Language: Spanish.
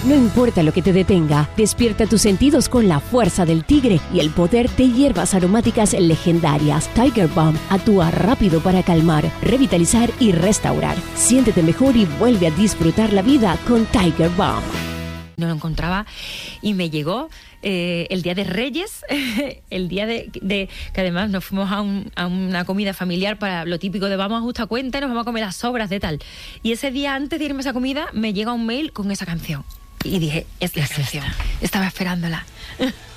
No importa lo que te detenga, despierta tus sentidos con la fuerza del tigre y el poder de hierbas aromáticas legendarias. Tiger Balm actúa rápido para calmar, revitalizar y restaurar. Siéntete mejor y vuelve a disfrutar la vida con Tiger Balm. No lo encontraba y me llegó el día de Reyes, el día de que además nos fuimos a una comida familiar para lo típico de vamos a justa cuenta y nos vamos a comer las sobras de tal. Y ese día antes de irme a esa comida me llega un mail con esa canción. Y dije, es la canción. Estaba esperándola.